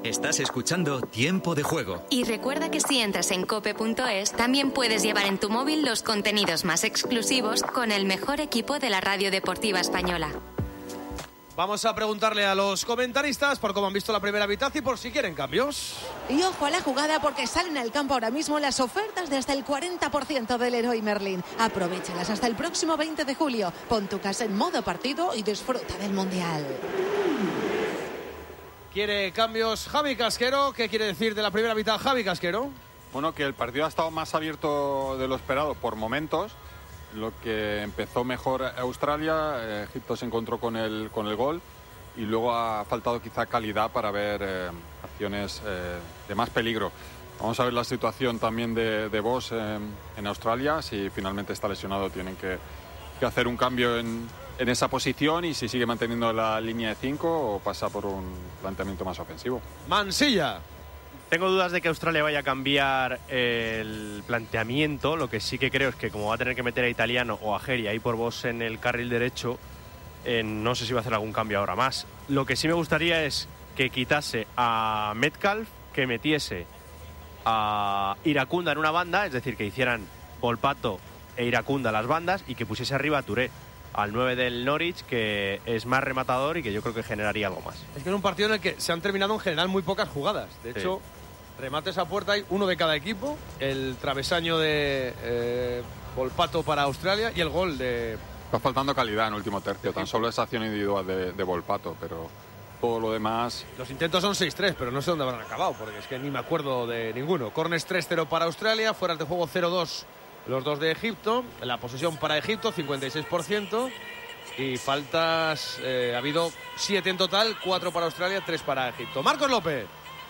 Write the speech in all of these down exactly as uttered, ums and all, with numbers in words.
Estás escuchando Tiempo de Juego. Y recuerda que si entras en cope punto es, también puedes llevar en tu móvil los contenidos más exclusivos con el mejor equipo de la radio deportiva española. Vamos a preguntarle a los comentaristas por cómo han visto la primera mitad y por si quieren cambios. Y ojo a la jugada porque salen al campo ahora mismo las ofertas de hasta el cuarenta por ciento del Leroy Merlin. Aprovéchalas hasta el próximo veinte de julio. Pon tu casa en modo partido y disfruta del Mundial. ¿Quiere cambios Javi Casquero? ¿Qué quiere decir de la primera mitad Javi Casquero? Bueno, que el partido ha estado más abierto de lo esperado por momentos. Lo que empezó mejor Australia, Egipto se encontró con el, con el gol y luego ha faltado quizá calidad para ver eh, acciones eh, de más peligro. Vamos a ver la situación también de, de Bosz eh, en Australia. Si finalmente está lesionado tienen que, que hacer un cambio en, en esa posición y si sigue manteniendo la línea de cinco o pasa por un planteamiento más ofensivo. Mansilla. Tengo dudas de que Australia vaya a cambiar el planteamiento. Lo que sí que creo es que como va a tener que meter a Italiano o a Geri ahí por Bosz en el carril derecho, eh, no sé si va a hacer algún cambio ahora más. Lo que sí me gustaría es que quitase a Metcalf, que metiese a Iracunda en una banda, es decir, que hicieran Volpato e Iracunda las bandas y que pusiese arriba a Touré, al nueve del Norwich, que es más rematador y que yo creo que generaría algo más. Es que es un partido en el que se han terminado en general muy pocas jugadas. De hecho, sí. Remates a puerta hay uno de cada equipo. El travesaño de eh, Volpato para Australia y el gol de... Está faltando calidad en último tercio. Tan solo esa acción individual de, de Volpato, pero todo lo demás... Los intentos son seis tres, pero no sé dónde habrán acabado, porque es que ni me acuerdo de ninguno. Corners tres cero para Australia, fuera de juego cero dos los dos de Egipto. La posesión para Egipto, cincuenta y seis por ciento. Y faltas, eh, ha habido siete en total, cuatro para Australia, tres para Egipto. Marcos López.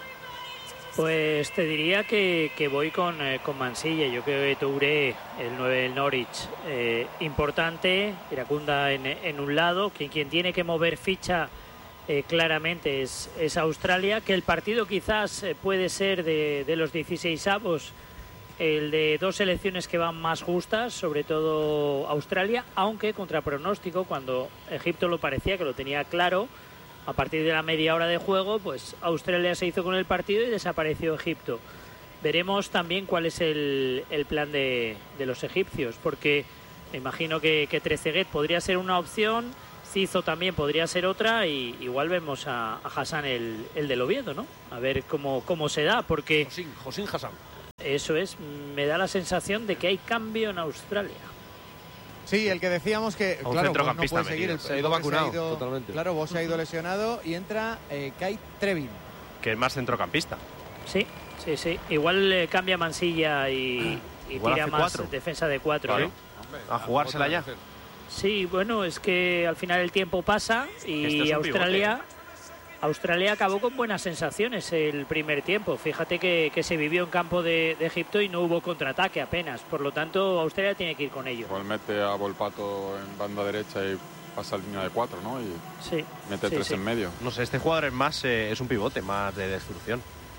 Pues te diría que, que voy con, eh, con Mansilla. Yo creo que Touré, el nueve del Norwich, eh, importante. Iracunda en, en un lado. Quien, quien tiene que mover ficha eh, claramente es, es Australia. Que el partido quizás eh, puede ser de, de los dieciseisavos el de dos selecciones que van más justas, sobre todo Australia, aunque contra pronóstico, cuando Egipto lo parecía que lo tenía claro. A partir de la media hora de juego, pues Australia se hizo con el partido y desapareció Egipto. Veremos también cuál es el, el plan de, de los egipcios, porque me imagino que, que Trezeguet podría ser una opción, Cizo también podría ser otra, y igual vemos a, a Hassan el, el del Oviedo, ¿no? A ver cómo, cómo se da, porque... Josín, Josín Hassan. Eso es, me da la sensación de que hay cambio en Australia. Sí, el que decíamos que, un claro, Bosz no centrocampista puede seguir. El, se ha ido vacunado, se ha ido, totalmente. Claro, Bosz se ha ido lesionado y entra eh, Kai Trevin. Que es más centrocampista. Sí, sí, sí. Igual eh, cambia Mansilla y, y tira más cuatro. defensa de cuatro. Claro. ¿eh? A jugársela ya. Sí, bueno, es que al final el tiempo pasa y es Australia... Australia acabó con buenas sensaciones el primer tiempo. Fíjate que, que se vivió en campo de, de Egipto y no hubo contraataque apenas. Por lo tanto, Australia tiene que ir con ello. Igual mete a Volpato en banda derecha y pasa a línea de cuatro, ¿no? Y sí, mete sí, tres sí. en medio. No sé, este jugador es más, eh, es un pivote, más de destrucción.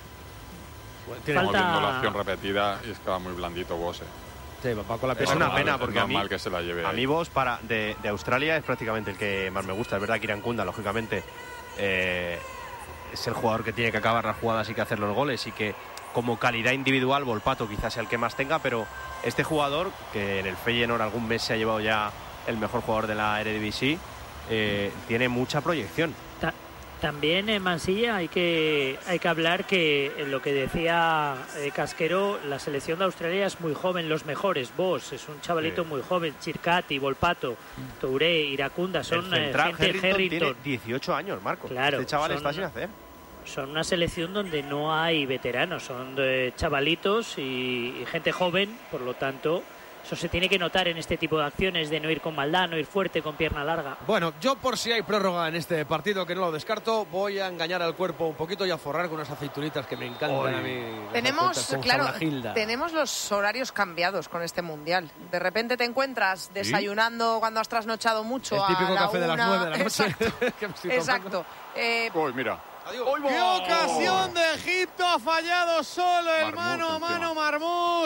Estamos Falta... viendo la acción repetida y es que va muy blandito Bosz. Sí, va con la Es una pena porque a mí, que se la lleve a ahí. mí Bosz para, de, de Australia es prácticamente el que más me gusta. Es verdad que Iracunda, lógicamente, eh, es el jugador que tiene que acabar las jugadas y que hacer los goles, y que como calidad individual Volpato quizás sea el que más tenga, pero este jugador, que en el Feyenoord algún mes se ha llevado ya el mejor jugador de la Eredivisie, eh, tiene mucha proyección. Ta también en Mansilla hay que, hay que hablar que en lo que decía eh, Casquero, la selección de Australia es muy joven, los mejores. Bosz es un chavalito sí. muy joven, Chircati, Volpato, Touré, Iracunda, son el central, eh, gente Harrington Harrington. Tiene dieciocho años, Marco. Claro, este chaval son, está sin hacer. Son una selección donde no hay veteranos, son de chavalitos y, y gente joven, por lo tanto... Eso se tiene que notar en este tipo de acciones, de no ir con maldad, no ir fuerte, con pierna larga. Bueno, yo por si hay prórroga en este partido, que no lo descarto, voy a engañar al cuerpo un poquito y a forrar con unas aceitunitas que me encantan Oy. a mí. Tenemos, claro, tenemos los horarios cambiados con este Mundial. De repente te encuentras desayunando ¿Sí? cuando has trasnochado mucho. El típico a la café una... de las nueve de la noche. Exacto. Exacto. Eh, Uy, mira. Adiós. ¡Qué ocasión de Egipto! Ha fallado solo el Marmoush, mano a mano Marmoush.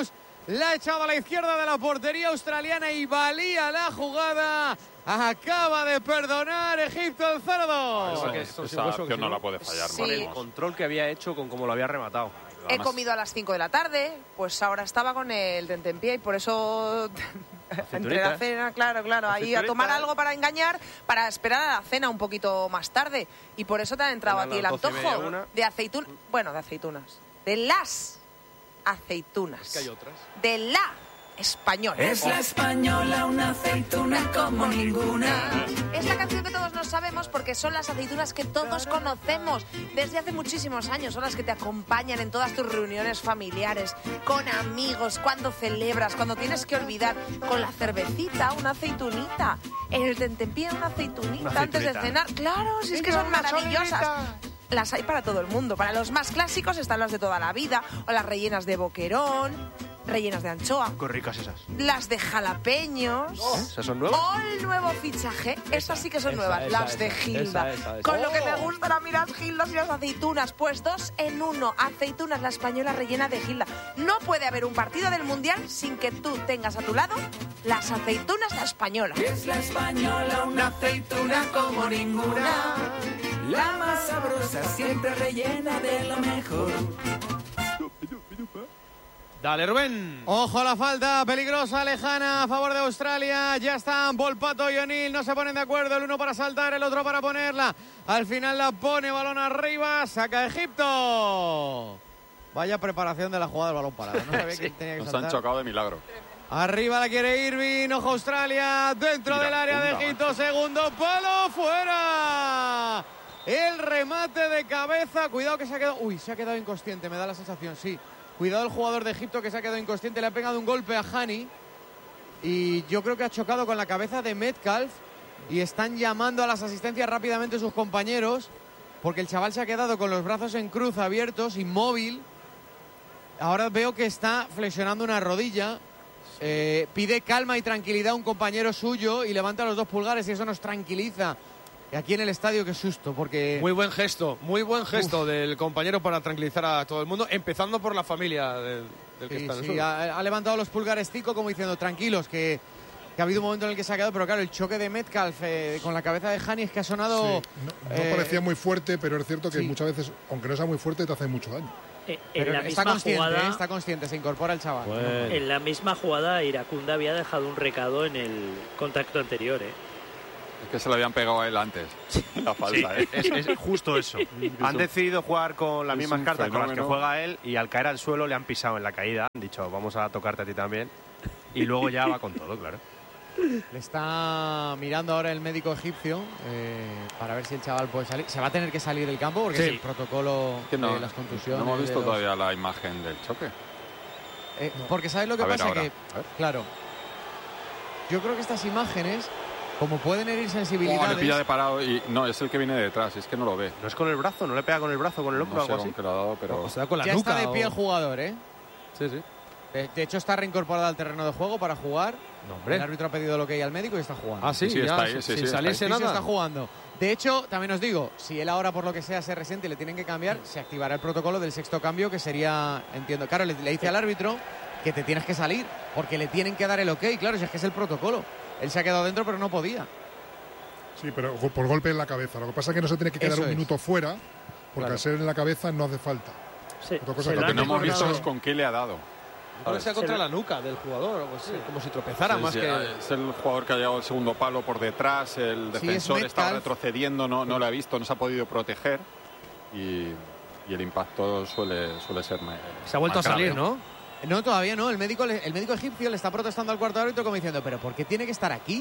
La ha echado a la izquierda de la portería australiana y valía la jugada. Acaba de perdonar Egipto el cero dos. No, esa esa acción no la puede fallar. Sí. El control que había hecho con cómo lo había rematado. He comido a las cinco de la tarde, pues ahora estaba con el tentempié y por eso entre la cena, claro, claro, ahí a tomar algo para engañar, para esperar a la cena un poquito más tarde. Y por eso te ha entrado a ti el antojo de aceitunas. Bueno, de aceitunas. De las aceitunas. Es que hay otras. De la española. Es la española, una aceituna como ninguna. Es la canción que todos nos sabemos porque son las aceitunas que todos conocemos desde hace muchísimos años. Son las que te acompañan en todas tus reuniones familiares, con amigos, cuando celebras, cuando tienes que olvidar, con la cervecita, una aceitunita, en el tentempié una aceitunita, una antes de cenar. Claro, si es que son maravillosas. Las hay para todo el mundo. Para los más clásicos están las de toda la vida, o las rellenas de boquerón, rellenas de anchoa. Qué ricas esas. Las de jalapeños. Oh, ¿esas son nuevas? O el nuevo fichaje. Esas sí que son esa, nuevas. esa, las de esa, Gilda. esa, esa, esa. Con lo que Oh. me gustan a mí las Gildas y las aceitunas. Pues dos en uno. Aceitunas, la española rellena de Gilda. No puede haber un partido del Mundial sin que tú tengas a tu lado las aceitunas, la española. Es la española, una aceituna como ninguna. La más sabrosa, siempre rellena de lo mejor. Dale, Rubén. Ojo a la falta, peligrosa, lejana, a favor de Australia. Ya están Volpato y O'Neill, no se ponen de acuerdo. El uno para saltar, el otro para ponerla. Al final la pone, balón arriba, saca Egipto. Vaya preparación de la jugada del balón parado. No sabía Sí, que tenía que nos saltar. han chocado de milagro. Arriba la quiere Irving, ojo Australia, dentro Mira, del área de una, Egipto, macho. segundo palo, fuera. El remate de cabeza, cuidado que se ha quedado, uy, se ha quedado inconsciente, me da la sensación, sí. Cuidado el jugador de Egipto que se ha quedado inconsciente, le ha pegado un golpe a Hani y yo creo que ha chocado con la cabeza de Metcalf y están llamando a las asistencias rápidamente sus compañeros porque el chaval se ha quedado con los brazos en cruz abiertos, inmóvil. Ahora veo que está flexionando una rodilla. Eh, pide calma y tranquilidad a un compañero suyo y levanta los dos pulgares y eso nos tranquiliza. Y aquí en el estadio, qué susto, porque... Muy buen gesto, muy buen gesto Uf. del compañero para tranquilizar a todo el mundo, empezando por la familia del, del que sí, está en el sí, suelo. ha, ha levantado los pulgares Tico como diciendo, tranquilos, que, que ha habido un momento en el que se ha quedado, pero claro, el choque de Metcalf eh, con la cabeza de Hani es que ha sonado... Sí, no, no eh, parecía muy fuerte, pero es cierto que sí. muchas veces, aunque no sea muy fuerte, te hace mucho daño. Eh, pero en la está misma consciente, jugada, eh, está consciente, se incorpora el chaval. Bueno. En la misma jugada, Iracunda había dejado un recado en el contacto anterior, ¿eh? Es que se lo habían pegado a él antes. La falta, sí, ¿eh? es, es justo eso. Han decidido jugar con las mismas cartas fenómeno. con las que juega él y al caer al suelo le han pisado en la caída. Han dicho, vamos a tocarte a ti también. Y luego ya va con todo, claro. Le está mirando ahora el médico egipcio eh, para ver si el chaval puede salir. Se va a tener que salir del campo porque Sí. es el protocolo Que no, de las contusiones. no hemos visto de los... todavía la imagen del choque. Eh, porque ¿sabes lo que A ver pasa? ahora, Que, a ver. claro, yo creo que estas imágenes, como pueden herir Oh, sensibilidades... le pilla de parado y no, es el que viene detrás, es que no lo ve. ¿No es con el brazo? ¿No le pega con el brazo, con el hombro No o sé algo con así? qué lo ha dado, pero... O sea, con la ya nuca. está de pie o... el jugador, ¿eh? Sí, sí. De, de hecho, está reincorporado al terreno de juego para jugar. No, hombre. El árbitro ha pedido lo que hay al médico y está jugando. Ah, sí, Sí, sí, ya, está ahí, sin- sí, sin sí, está salirse Sí, sí, nada. está jugando. De hecho, también os digo, si él ahora por lo que sea se resiente y le tienen que cambiar, se activará el protocolo del sexto cambio, que sería, entiendo, claro, le, le dice al árbitro que te tienes que salir, porque le tienen que dar el ok, claro, si es que es el protocolo. Él se ha quedado dentro, pero no podía. Sí, pero go- por golpe en la cabeza. Lo que pasa es que no se tiene que quedar Eso un es. minuto fuera, porque Claro. al ser en la cabeza no hace falta. Se, Otra cosa se que lo Lo que han no hemos recordado- visto es con qué le ha dado. Creo que sea contra Se- la nuca del jugador, o así, como si tropezara Sí, más sí, que... Es el jugador que ha llegado al segundo palo por detrás, el Sí, defensor es estaba Metcalf. retrocediendo, no, no lo ha visto, no se ha podido proteger y, y el impacto suele, suele ser más Se ha vuelto a más grave, salir, ¿no? No, todavía no. El médico, le- el médico egipcio le está protestando al cuarto árbitro como diciendo, pero ¿por qué tiene que estar aquí?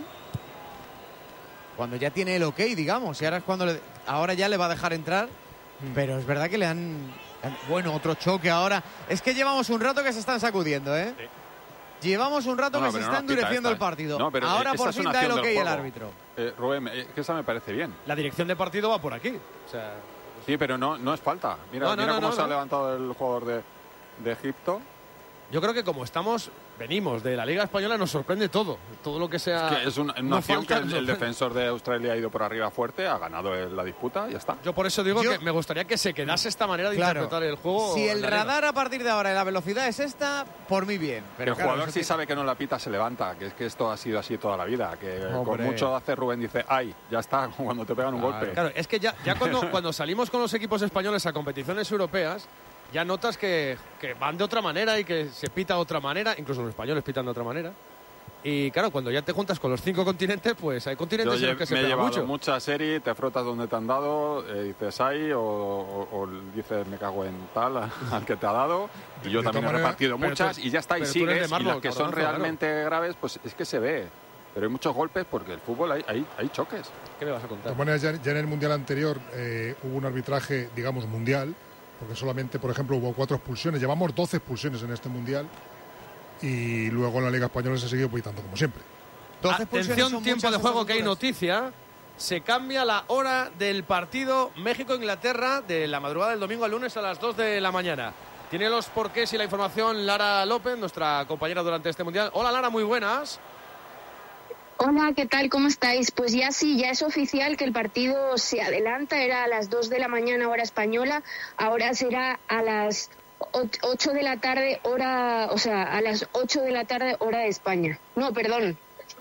Cuando ya tiene el ok, digamos, y ahora es cuando le- ahora ya le va a dejar entrar, pero es verdad que le han, han- bueno, otro choque ahora. Es que llevamos un rato que se están sacudiendo, ¿eh? Llevamos un rato No, no, que se pero está no nos pita endureciendo esta, el partido. No, pero ahora esa por es fin una da el acción ok del el juego. árbitro. Eh, Rubén, eh, que esa me parece bien. La dirección de partido va por aquí. O sea, Sí, pero no, no es falta. Mira, No, no, mira no, cómo no, se ha no. levantado el jugador de, de Egipto. Yo creo que como estamos, venimos de la Liga Española, nos sorprende todo. Todo lo que sea... Es que es una, una no acción que falta, el, el defensor de Australia ha ido por arriba fuerte, ha ganado la disputa y ya está. Yo por eso digo Yo- que me gustaría que se quedase esta manera de Claro. interpretar el juego. Si en el la Liga. radar a partir de ahora y la velocidad es esta, por mí bien. Pero el claro, jugador eso si tiene- sabe que no la pita se levanta, que es que esto ha sido así toda la vida, que con Hombre. mucho hace Rubén dice, ay, ya está, cuando te pegan un golpe. Claro, es que ya, ya cuando, cuando salimos con los equipos españoles a competiciones europeas, ya notas que, que van de otra manera y que se pita de otra manera, incluso los españoles pitan de otra manera. Y claro, cuando ya te juntas con los cinco continentes, pues hay Yo continentes en lle- los que se me he pega llevado mucho. mucha serie, te frotas donde te han dado, eh, dices ay, o, o- o dices me cago en tal al que te ha dado, y yo De también he todas maneras- repartido pero muchas, tú- y ya está, y pero tú eres de sigues, y mármol, las que son cabronazo, claro. realmente graves, pues es que se ve. Pero hay muchos golpes porque el fútbol hay, hay, hay choques. ¿Qué me vas a De contar? todas maneras, ya, ya en el Mundial anterior eh, hubo un arbitraje, digamos, mundial, porque solamente, por ejemplo, hubo cuatro expulsiones. Llevamos doce expulsiones en este Mundial y luego en la Liga Española se siguió pitando como siempre. doce expulsiones Atención, son tiempo muchas de juego, estas que hay alturas. noticia. Se cambia la hora del partido México-Inglaterra de la madrugada del domingo al lunes a las dos de la mañana. Tiene los porqués y la información Lara López, nuestra compañera durante este Mundial. Hola Lara, muy buenas. Hola, ¿qué tal? ¿Cómo estáis? Pues ya sí, ya es oficial que el partido se adelanta, era a las dos de la mañana hora española, ahora será a las ocho de la tarde hora, o sea, a las ocho de la tarde hora de España. No, perdón.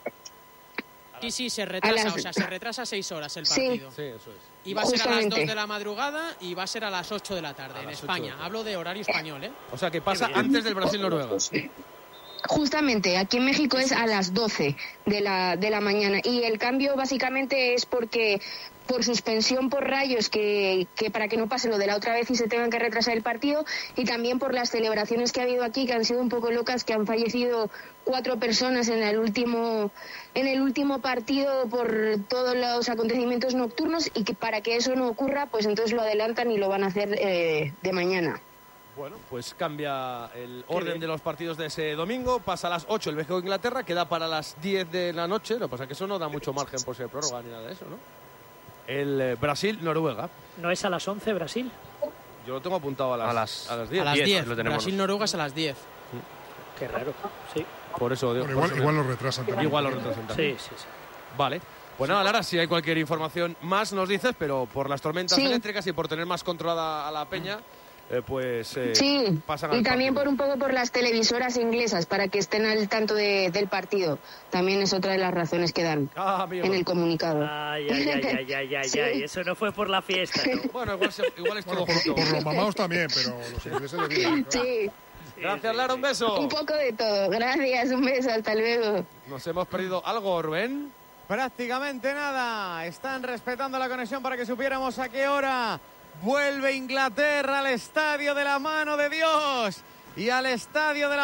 Sí, sí, se retrasa, las- o sea, se retrasa seis horas el Sí. partido. Sí, eso es. Y va a ser a las Justamente. dos de la madrugada y va a ser a las ocho de la tarde A en las ocho de España. la tarde. Hablo de horario español, ¿eh? O sea, que pasa antes del Brasil-Noruega. Justamente, aquí en México es a las doce de la, de la mañana y el cambio básicamente es porque por suspensión por rayos, que, que para que no pase lo de la otra vez y se tengan que retrasar el partido, y también por las celebraciones que ha habido aquí, que han sido un poco locas, que han fallecido cuatro personas en el último en el último partido por todos los acontecimientos nocturnos, y que para que eso no ocurra, pues entonces lo adelantan y lo van a hacer eh, de mañana. Bueno, pues cambia el orden de los partidos de ese domingo. Pasa a las ocho el México-Inglaterra, queda para las diez de la noche. Lo que pasa es que eso no da mucho margen por ser prórroga ni nada de eso, ¿no? El eh, Brasil-Noruega. ¿No es a las once Brasil? Yo lo tengo apuntado a las, A las- a las diez. A las diez, diez. lo tenemos. Brasil-Noruega es a las diez. Qué raro. Sí, Por eso digo. Bueno, por igual, eso igual me- lo retrasan también. Igual lo retrasan también. sí, sí. sí. Vale. Pues nada, Lara, si hay cualquier información más nos dices, pero por las tormentas Sí. eléctricas y por tener más controlada a la peña, eh, pues eh, Sí, pasan y al también por partido. un poco por las televisoras inglesas, para que estén al tanto de- del partido. También es otra de las razones que dan Ah, amigo. en el comunicado. Ay, ay, ay, ay, ay, ay, Sí. ay. Eso no fue por la fiesta, ¿no? Bueno, igual, se- igual es todo Bueno, por, junto. por los mamados también, pero los ingleses le dieron. claro. Sí, Gracias, Lara, un beso. un poco de todo. Gracias, un beso, hasta luego. Nos hemos perdido algo, Rubén. Prácticamente nada. Están respetando la conexión para que supiéramos a qué hora vuelve Inglaterra al estadio de la mano de Dios y al estadio de la